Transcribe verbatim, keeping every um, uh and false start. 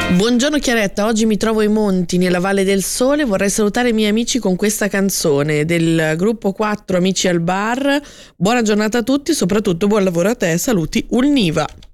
Buongiorno Chiaretta, oggi mi trovo ai monti nella Valle del Sole. Vorrei salutare i miei amici con questa canzone del gruppo quattro Amici al Bar. Buona giornata a tutti, soprattutto buon lavoro a te, saluti Ulniva.